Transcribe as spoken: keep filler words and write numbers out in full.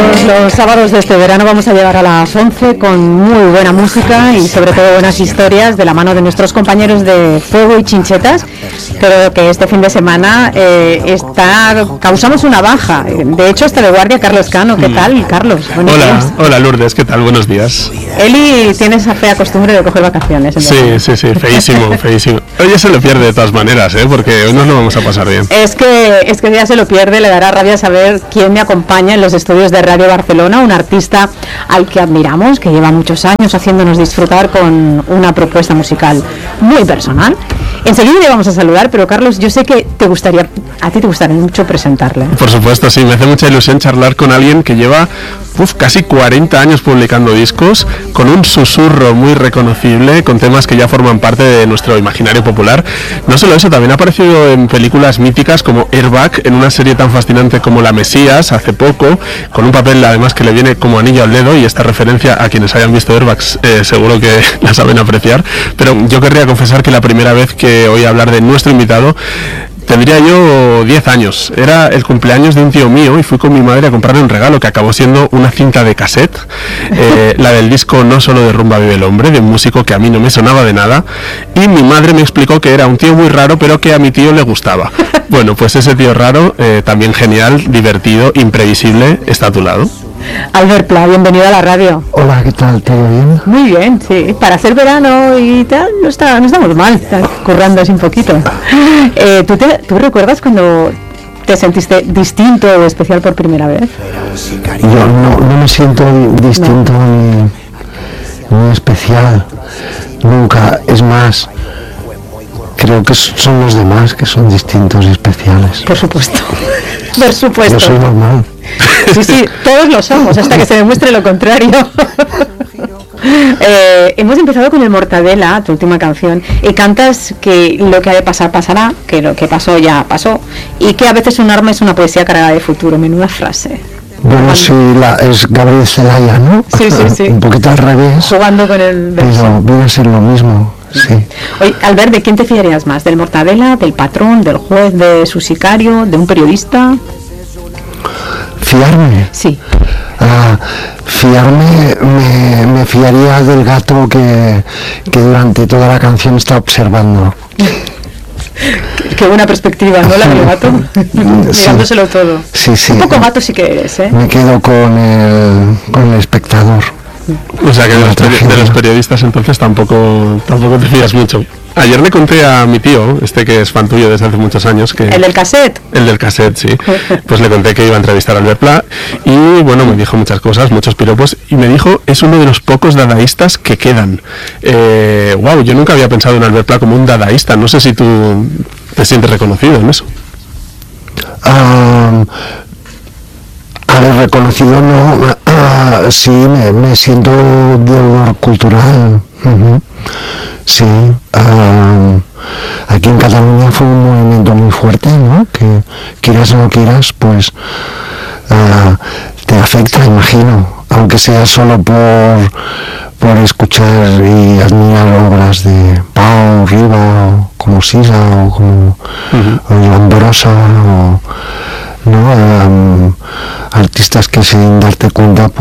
todos los sábados de este verano vamos a llegar a las once con muy buena música y sobre todo buenas historias de la mano de nuestros compañeros de Fuego y Chinchetas, pero que este fin de semana eh, está causamos una baja. De hecho, está de guardia Carlos Cano. ¿Qué tal, Carlos? Buenos hola, días. Hola Lourdes, ¿qué tal? Buenos días. Eli tiene esa fea costumbre de coger vacaciones. Sí, sí, sí, feísimo, feísimo. Hoy ya se lo pierde de todas maneras, ¿eh? Porque hoy nos lo vamos a pasar bien. Es que, es que ya se lo pierde, le dará rabia saber quién me acompaña en los estudios de Radio Barcelona, un artista al que admiramos, que lleva muchos años haciéndonos disfrutar con una propuesta musical muy personal. Enseguida le vamos a saludar, pero Carlos, yo sé que te gustaría, a ti te gustaría mucho presentarle. Por supuesto, sí, me hace mucha ilusión charlar con alguien que lleva uf, casi cuarenta años publicando discos, con un susurro muy reconocible, con temas que ya forman parte de nuestro imaginario popular. No solo eso, también ha aparecido en películas míticas como Airbag, en una serie tan fascinante como La Mesías, hace poco, con un papel además que le viene como anillo al dedo, y esta referencia a quienes hayan visto Airbag eh, seguro que la saben apreciar. Pero yo querría confesar que la primera vez que oí hablar de nuestro invitado tendría yo diez años, era el cumpleaños de un tío mío y fui con mi madre a comprarle un regalo que acabó siendo una cinta de cassette, eh, la del disco No Solo de Rumba Vive el Hombre, de un músico que a mí no me sonaba de nada, y mi madre me explicó que era un tío muy raro pero que a mi tío le gustaba. Bueno, pues ese tío raro, eh, también genial, divertido, imprevisible, está a tu lado. Albert Pla, bienvenido a la radio. Hola, ¿qué tal? ¿Todo bien? Muy bien, sí. Para hacer verano y tal, no, está, no estamos mal, está currando así un poquito. Eh, ¿tú, te, ¿Tú recuerdas cuando te sentiste distinto o especial por primera vez? Yo no, no me siento distinto no. ni, ni especial, nunca. Es más, creo que son los demás que son distintos y especiales. Por supuesto, por supuesto. Yo soy normal. Sí, sí, todos lo somos, hasta que se demuestre lo contrario. eh, hemos empezado con el Mortadela, tu última canción, y cantas que lo que ha de pasar pasará, que lo que pasó ya pasó, y que a veces un arma es una poesía cargada de futuro. Menuda frase. Bueno, sí, la, es Gabriel Celaya, ¿no? Sí, sí, sí. Un poquito al revés. Jugando con el verso. Pero viene a ser lo mismo, sí. Oye, Albert, ¿de quién te fiarías más? ¿Del Mortadela, del patrón, del juez, de su sicario, de un periodista? ¿Fiarme? Sí. Ah, fiarme, me, me fiaría del gato que, que durante toda la canción está observando. Qué, qué buena perspectiva, ¿no? La del gato, sí. Mirándoselo todo. Sí, sí. Un poco gato sí que eres, ¿eh? Me quedo con el, con el espectador. O sea que de los, peri- de los periodistas entonces tampoco tampoco te fías mucho. Ayer le conté a mi tío, este que es fan tuyo desde hace muchos años, que ¿El del cassette? El del cassette, sí. Pues le conté que iba a entrevistar a Albert Pla y bueno, me dijo muchas cosas, muchos piropos, y me dijo, es uno de los pocos dadaístas que quedan. Eh, wow, yo nunca había pensado en Albert Pla como un dadaísta, no sé si tú te sientes reconocido en eso. Um, a ver, reconocido no, uh, sí, me, me siento deudor cultural. Uh-huh. Sí, uh, aquí en Cataluña fue un movimiento muy fuerte, ¿no? Que quieras o no quieras, pues uh, te afecta, imagino, aunque sea solo por por escuchar y admirar obras de Pau Riba o como Sisa o como uh-huh. Ambrosa o no um, artistas que sin darte cuenta